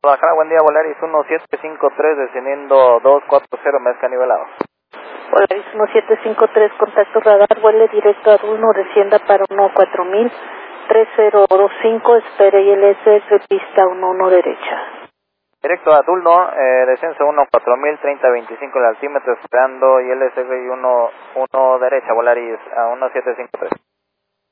Guadalajara, buen día, Volaris 1753, descendiendo 240, mezcla nivelado. Volaris 1753, contacto radar, vuele directo a Dulno, descienda para 14000, 3025, espere ILS de pista 11 derecha. Directo a Dulno, descenso 14000, 3025 el altímetro, esperando ILS 11 derecha, Volaris a 1753.